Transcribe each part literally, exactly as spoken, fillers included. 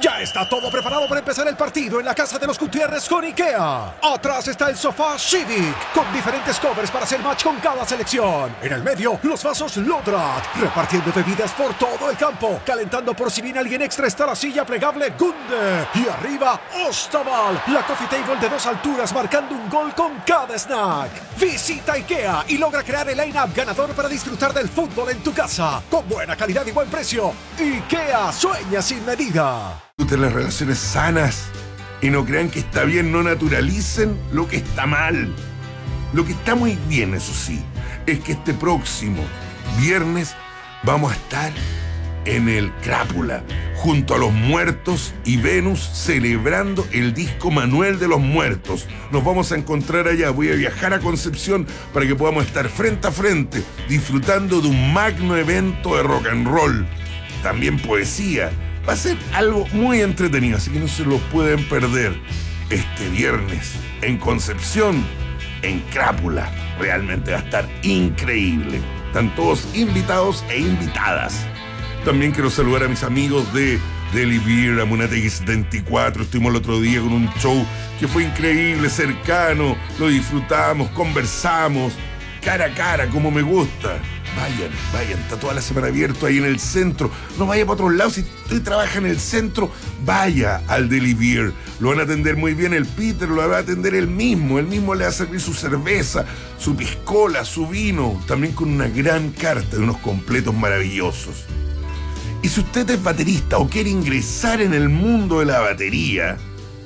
Ya está todo preparado para empezar el partido en la casa de los Gutiérrez con IKEA. Atrás está el sofá Civic, con diferentes covers para hacer match con cada selección. En el medio, los vasos Lodrat, repartiendo bebidas por todo el campo. Calentando por si viene alguien extra está la silla plegable Gunde. Y arriba, Ostaval, la coffee table de dos alturas marcando un gol con cada snack. Visita IKEA y logra crear el line-up ganador para disfrutar del fútbol en tu casa. Con buena calidad y buen precio. IKEA, sueña sin medida. Disfruten las relaciones sanas y no crean que está bien, no naturalicen lo que está mal. Lo que está muy bien, eso sí, es que este próximo viernes vamos a estar en el Crápula, junto a los Muertos y Venus, celebrando el disco Manuel de los Muertos. Nos vamos a encontrar allá, voy a viajar a Concepción para que podamos estar frente a frente, disfrutando de un magno evento de rock and roll. También poesía. Va a ser algo muy entretenido, así que no se lo pueden perder este viernes en Concepción, en Crápula. Realmente va a estar increíble. Están todos invitados e invitadas. También quiero saludar a mis amigos de Deli Beer, a Munategui setenta y cuatro. Estuvimos el otro día con un show que fue increíble, cercano. Lo disfrutamos, conversamos, cara a cara, como me gusta. Vayan, vayan, está toda la semana abierto ahí en el centro. No vaya para otros lados. Si usted trabaja en el centro, vaya al Deli Beer. Lo van a atender muy bien. El Peter lo va a atender él mismo. Él mismo le va a servir su cerveza, su piscola, su vino. También con una gran carta de unos completos maravillosos. Y si usted es baterista o quiere ingresar en el mundo de la batería,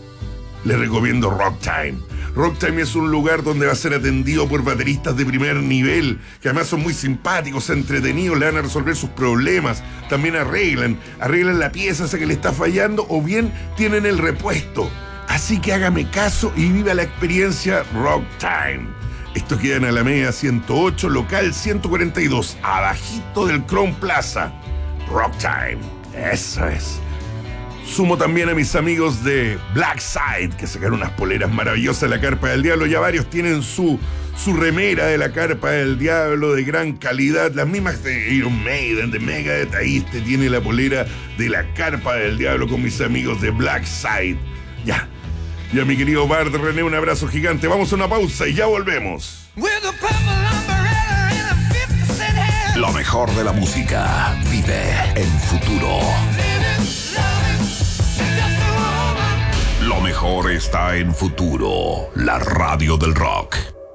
le recomiendo Rock Time. Rock Time es un lugar donde va a ser atendido por bateristas de primer nivel, que además son muy simpáticos, entretenidos, le van a resolver sus problemas, también arreglan, arreglan la pieza esa que le está fallando o bien tienen el repuesto. Así que hágame caso y viva la experiencia Rock Time. Esto queda en Alameda ciento ocho, local ciento cuarenta y dos, abajito del Crown Plaza. Rock Time, eso es. Sumo también a mis amigos de Black Side, que sacaron unas poleras maravillosas de la Carpa del Diablo. Ya varios tienen su, su remera de la Carpa del Diablo de gran calidad. Las mismas de Iron Maiden, de Megadeth. Ahí este tiene la polera de la Carpa del Diablo con mis amigos de Black Side. Ya, ya mi querido Bart René, un abrazo gigante. Vamos a una pausa y ya volvemos. Lo mejor de la música vive en Futuro. Lo mejor está en Futuro, la radio del rock.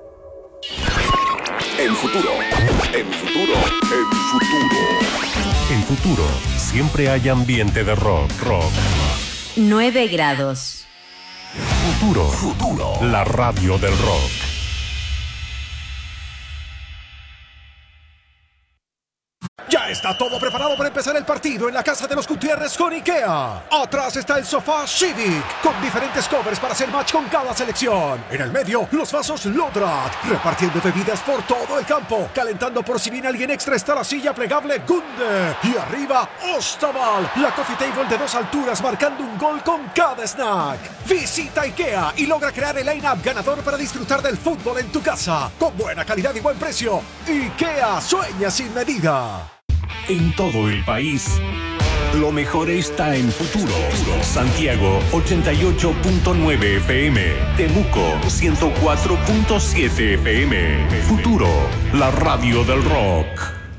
En Futuro, en Futuro, en Futuro. En Futuro, siempre hay ambiente de rock, rock. nueve grados. Futuro, Futuro, la radio del rock. Ya está todo preparado para empezar el partido en la casa de los Gutiérrez con IKEA. Atrás está el sofá Civic, con diferentes covers para hacer match con cada selección. En el medio, los vasos Lodrat, repartiendo bebidas por todo el campo. Calentando por si viene alguien extra está la silla plegable Gunde. Y arriba, Ostaval, la coffee table de dos alturas marcando un gol con cada snack. Visita IKEA y logra crear el line-up ganador para disfrutar del fútbol en tu casa. Con buena calidad y buen precio. IKEA, sueña sin medida. En todo el país, lo mejor está en Futuro. Santiago ochenta y ocho punto nueve F M, Temuco ciento cuatro punto siete F M. Futuro, la radio del rock.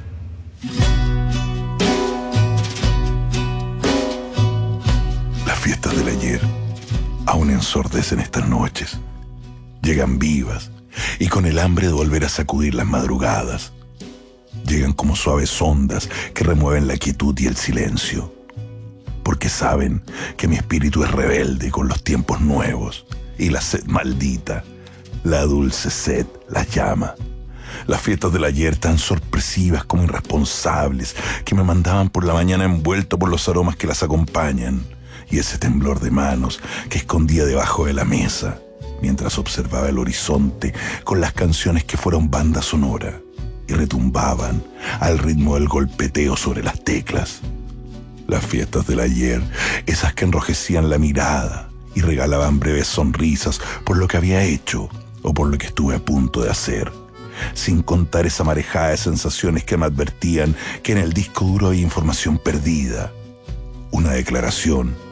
Las fiestas del ayer aún ensordecen estas noches. Llegan vivas y con el hambre de volver a sacudir las madrugadas. Llegan como suaves ondas que remueven la quietud y el silencio, porque saben que mi espíritu es rebelde con los tiempos nuevos y la sed maldita, la dulce sed las llama. Las fiestas del ayer tan sorpresivas como irresponsables que me mandaban por la mañana envuelto por los aromas que las acompañan y ese temblor de manos que escondía debajo de la mesa mientras observaba el horizonte con las canciones que fueron banda sonora y retumbaban al ritmo del golpeteo sobre las teclas. Las fiestas del ayer, esas que enrojecían la mirada y regalaban breves sonrisas por lo que había hecho o por lo que estuve a punto de hacer, sin contar esa marejada de sensaciones que me advertían que en el disco duro había información perdida, una declaración